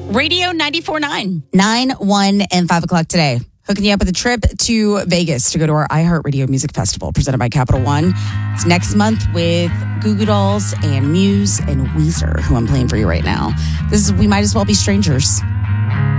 Radio 94.9. 9, 1, and 5 o'clock today. Hooking you up with a trip to Vegas to go to our iHeartRadio Music Festival presented by Capital One. It's next month with Goo Goo Dolls and Muse and Weezer, who I'm playing for you right now. This is We Might As Well Be Strangers.